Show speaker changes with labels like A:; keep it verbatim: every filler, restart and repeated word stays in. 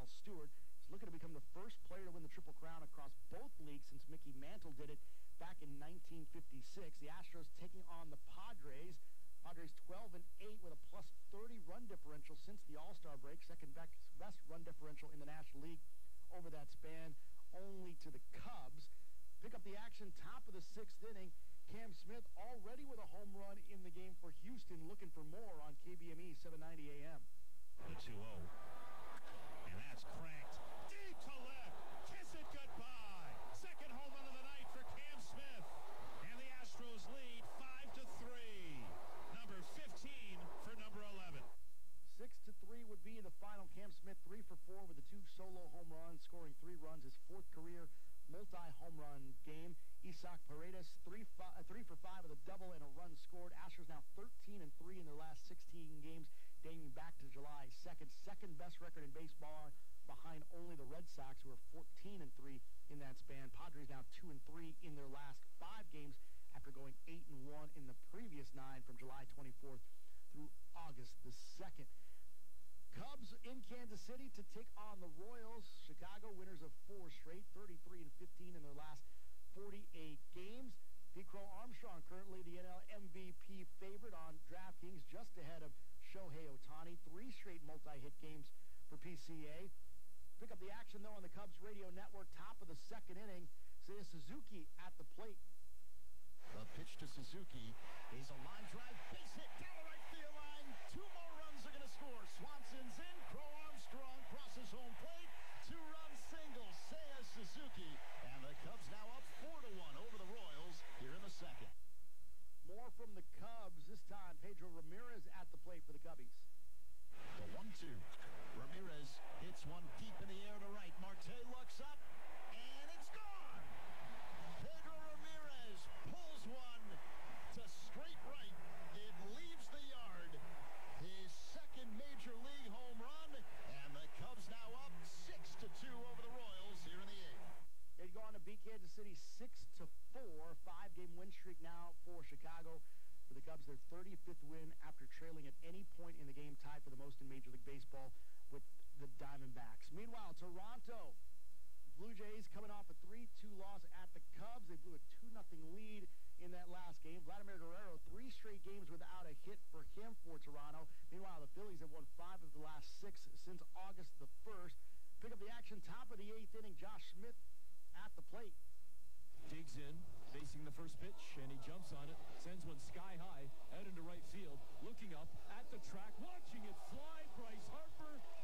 A: Stewart is looking to become the first player to win the Triple Crown across both leagues since Mickey Mantle did it back in nineteen fifty-six. The Astros taking on the Padres. Padres twelve and eight with a plus thirty run differential since the All-Star break. Second best run differential in the National League over that span, only to the Cubs. Pick up the action top of the sixth inning. Cam Smith already with a home run in the game for Houston, looking for more on K B M E seven ninety A M.
B: The two oh. And that's cranked deep to left. Kiss it goodbye. Second home run of the night for Cam Smith. And the Astros lead five to three. Number fifteen for number eleven.
A: Six to three would be the final. Cam Smith three for four with the two solo home runs, scoring three runs, his fourth career multi-home run game. Isaac Paredes three, five, three for five with a double and a run scored. Astros now thirteen and three in their last sixteen games, dating back to July second. Second best record in baseball, behind only the Red Sox, who are fourteen and three in that span. Padres now two and three in their last five games after going eight and one in the previous nine from July twenty-fourth through August the second. Cubs in Kansas City to take on the Royals. Chicago winners of four straight, thirty-three and fifteen in their last forty-eight games. Pete Crow Armstrong currently the N L M V P favorite on DraftKings, just ahead of Shohei Ohtani. Three straight multi-hit games for P C A. Pick up the action, though, on the Cubs radio network. Top of the second inning. Seiya Suzuki at the plate.
C: The pitch to Suzuki is a line drive, base hit down the right field line. Two more runs are going to score. Swanson's in. Crow Armstrong crosses home plate. Two-run single, Seiya Suzuki. And the Cubs now up four to one over the Royals here in the second.
A: More from the Cubs. This time, Pedro Ramirez at the plate for the Cubbies.
C: The one two. Ramirez hits one deep in the air to right. Marte looks up, and it's gone. Pedro Ramirez pulls one to straight right. It leaves the yard. His second major league home run, and the Cubs now up six to two over the Royals here in the eighth.
A: They go on to beat Kansas City six to four. Five-game win streak now for Chicago. For the Cubs, their thirty-fifth win after trailing at any point in the game, tied for the most in Major League Baseball with the Diamondbacks. Meanwhile, Toronto Blue Jays coming off a three two loss at the Cubs. They blew a two nothing lead in that last game. Vladimir Guerrero, three straight games without a hit for him for Toronto. Meanwhile, the Phillies have won five of the last six since August the first. Pick up the action, top of the eighth inning. Josh Smith at the plate.
D: Digs in, facing the first pitch, and he jumps on it, sends one sky high, out into right field, looking up at the track, watching it fly. Bryce Harper